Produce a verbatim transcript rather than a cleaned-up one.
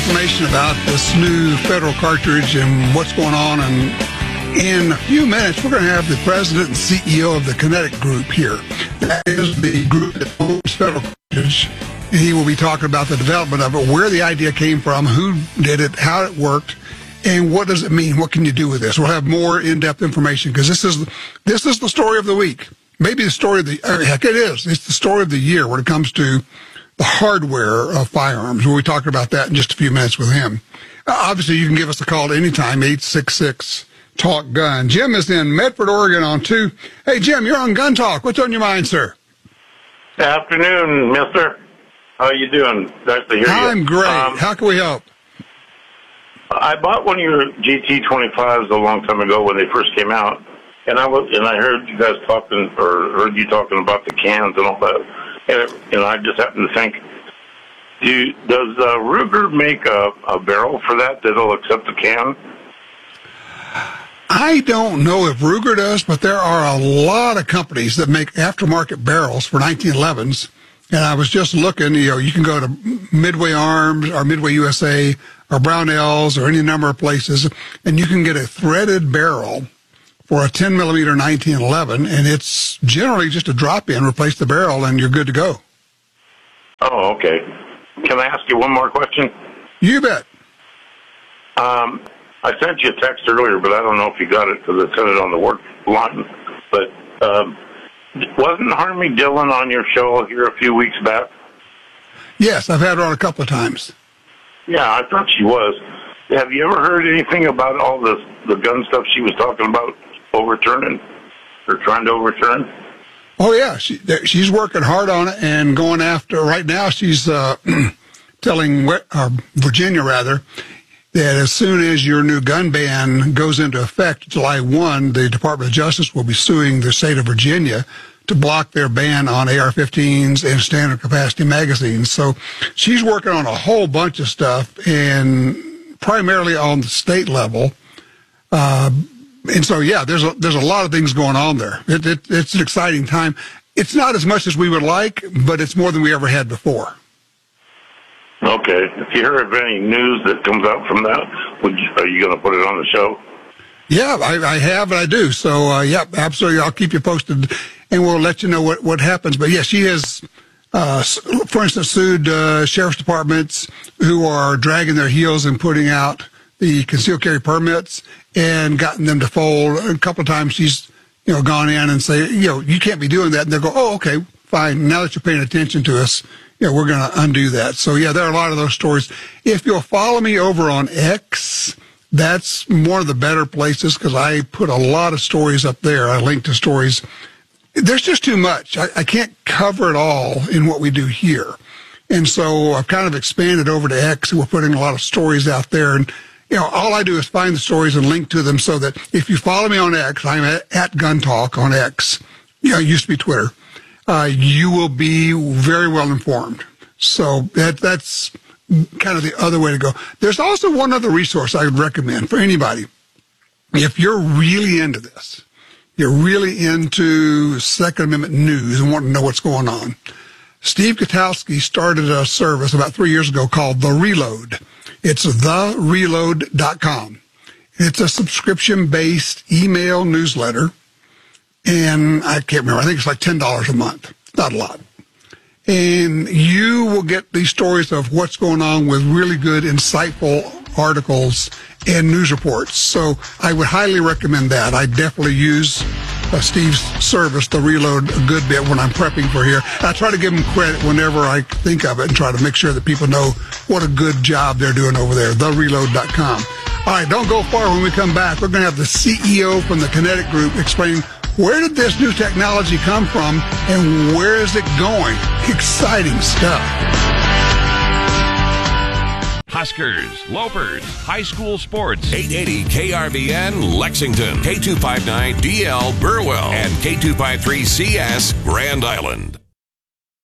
information about this new federal cartridge and what's going on. And in a few minutes, we're going to have the president and C E O of the Kinetic Group here. That is the group that owns federal cartridge. He will be talking about the development of it, where the idea came from, who did it, how it worked, and what does it mean? What can you do with this? We'll have more in-depth information because this is this is the story of the week. Maybe the story of the uh, heck it is. It's the story of the year when it comes to the hardware of firearms. We'll be talking about that in just a few minutes with him. Uh, obviously, you can give us a call at any time, eight six six, talk gun. Jim is in Medford, Oregon on two. Hey, Jim, you're on Gun Talk. What's on your mind, sir? Afternoon, mister. How you doing? Nice to hear you. I'm great. Um, How can we help? I bought one of your G T twenty-fives a long time ago when they first came out, and I was and I heard you guys talking, or heard you talking about the cans and all that, and it, you know, I just happened to think, do does uh, Ruger make a, a barrel for that that'll accept the can? I don't know if Ruger does, but there are a lot of companies that make aftermarket barrels for nineteen elevens. And I was just looking, you know, you can go to Midway Arms or Midway U S A or Brownells or any number of places, and you can get a threaded barrel for a ten millimeter nineteen eleven, and it's generally just a drop-in, replace the barrel, and you're good to go. Oh, okay. Can I ask you one more question? You bet. Um, I sent you a text earlier, but I don't know if you got it because I sent it on the work line. But um, wasn't Harmony Dillon on your show here a few weeks back? Yes, I've had her on a couple of times. Yeah, I thought she was. Have you ever heard anything about all the the gun stuff she was talking about overturning or trying to overturn? Oh, yeah. She, she's working hard on it and going after. Right now, she's uh, telling uh, Virginia, rather, that as soon as your new gun ban goes into effect, July first, the Department of Justice will be suing the state of Virginia to block their ban on A R fifteens and standard capacity magazines. So she's working on a whole bunch of stuff, and primarily on the state level. Uh, and so, yeah, there's a, there's a lot of things going on there. It, it, it's an exciting time. It's not as much as we would like, but it's more than we ever had before. Okay. If you hear of any news that comes out from that, would you, are you going to put it on the show? Yeah, I, I have and I do. So, uh, yeah, absolutely. I'll keep you posted, and we'll let you know what, what happens. But, yeah, she has, uh, for instance, sued uh, sheriff's departments who are dragging their heels and putting out the concealed carry permits and gotten them to fold. A couple of times she's, you know, gone in and say, you know, you can't be doing that. And they'll go, oh, okay, fine. Now that you're paying attention to us, yeah, we're going to undo that. So, yeah, there are a lot of those stories. If you'll follow me over on X, that's one of the better places because I put a lot of stories up there. I link to stories. There's just too much. I, I can't cover it all in what we do here. And so I've kind of expanded over to X, and we're putting a lot of stories out there. And, you know, all I do is find the stories and link to them so that if you follow me on X, I'm at, at Gun Talk on X. You know, it used to be Twitter. Uh, you will be very well informed. So that that's kind of the other way to go. There's also one other resource I would recommend for anybody. If you're really into this, you're really into Second Amendment news and want to know what's going on, Steve Gutowski started a service about three years ago called The Reload. It's the reload dot com. It's a subscription-based email newsletter. And I can't remember. I think it's like ten dollars a month. Not a lot. And you will get these stories of what's going on with really good, insightful articles and news reports. So I would highly recommend that. I definitely use uh, Steve's service, The Reload, a good bit when I'm prepping for here. I try to give him credit whenever I think of it and try to make sure that people know what a good job they're doing over there, the reload dot com. All right, don't go far. When we come back, we're going to have the C E O from the Kinetic Group explaining where did this new technology come from and where is it going? Exciting stuff. Huskers, Lopers, high school sports. eight eighty K R V N Lexington, K two fifty-nine D L Burwell, and K two fifty-three C S Grand Island.